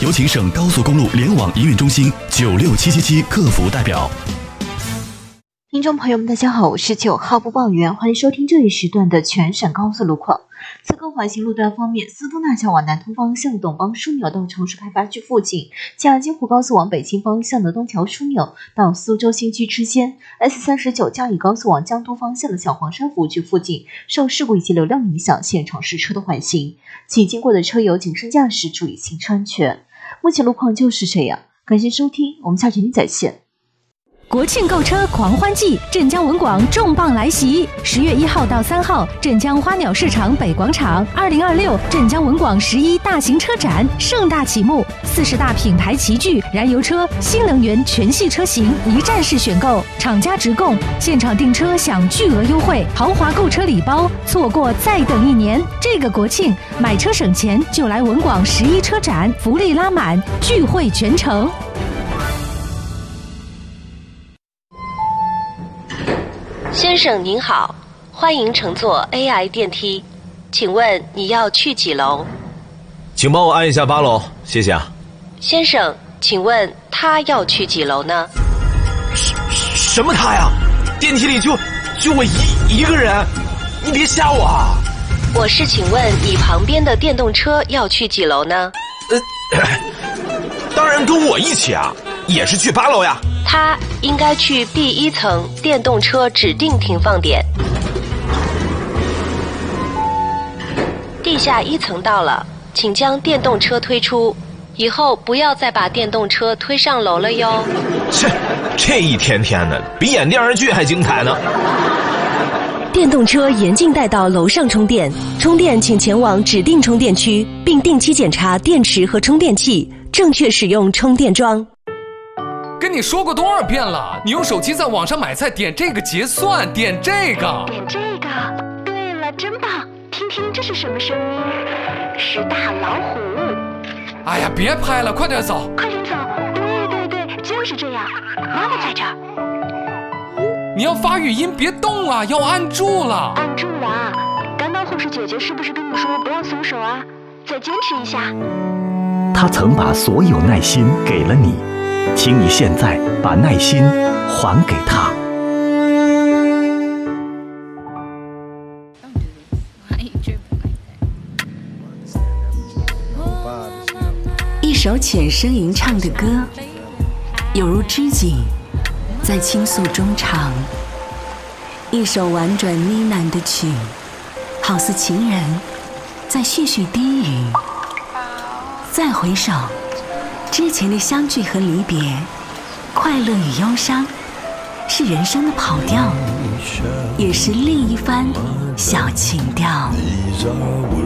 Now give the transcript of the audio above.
有请省高速公路联网营运中心96777客服代表。 听众朋友们大家好，我是9号播报员，欢迎收听这一时段的全省高速路况。此刻环行路段方面，司东大桥往南通方向董邦枢纽到城市开发区附近，嘉金湖高速往北京方向的东条枢纽到苏州新区之间 ，S39嘉义高速往江东方向的小黄山服务区附近，受事故以及流量影响，现场实车的缓行，请经过的车友谨慎驾驶，注意行车安全。目前路况就是这样，感谢收听，我们下节再见。 国庆购车狂欢季，镇江文广重磅来袭！10月1号到3号，镇江花鸟市场北广场，2026镇江文广11大型车展盛大启幕，40大品牌齐聚，燃油车、新能源全系车型一站式选购，厂家直供，现场订车享巨额优惠，豪华购车礼包，错过再等1年。这个国庆买车省钱，就来文广11车展，福利拉满，聚会全城。 先生您好，欢迎乘坐 AI 电梯，请问你要去几楼？ 请帮我按一下8楼，谢谢啊。 先生，请问他要去几楼呢？ 什么他呀？电梯里就我一个人，你别吓我啊！ 我是请问你旁边的电动车要去几楼呢？ 当然跟我一起啊，也是去8楼呀。 他应该去第1层电动车指定停放点。地下1层到了，请将电动车推出，以后不要再把电动车推上楼了哟。 这一天天的，比演电视剧还精彩呢。 电动车严禁带到楼上充电，充电请前往指定充电区，并定期检查电池和充电器，正确使用充电桩。 跟你说过多少遍了，你用手机在网上买菜，点这个结算，点这个。 点这个。对了，真棒！听听这是什么声音？是大老虎。 哎呀，别拍了，快点走。 快点走。对，就是这样。妈妈在这儿。 你要发语音，别动啊，要按住了。 按住了啊！刚刚护士姐姐是不是跟你说不要松手啊？再坚持一下。 她曾把所有耐心给了你。请你现在把耐心还给他。 一首浅声吟唱的歌，有如知己在倾诉衷肠；一首婉转呢喃的曲，好似情人在絮絮低语。再回首，之前的相聚和离别，快乐与忧伤，是人生的跑调，也是另一番小情调。